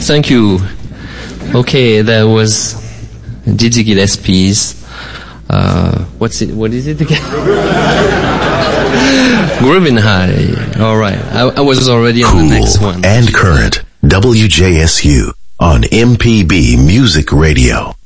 Thank you. Okay, that was Dizzy Gillespie's. What is it again? Groovin' High. All right. I was already on the next one. And current. WJSU on MPB Music Radio.